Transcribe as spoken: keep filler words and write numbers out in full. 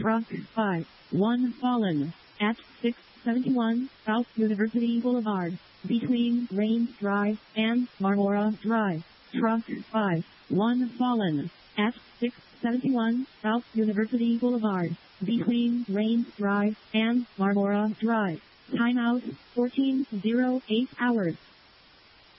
Truck five one fallen at six seventy-one South University Boulevard, between Rains Drive and Marmora Drive. Truck five one fallen at six seventy-one South University Boulevard, between Rains Drive and Marmora Drive. Timeout fourteen oh eight hours.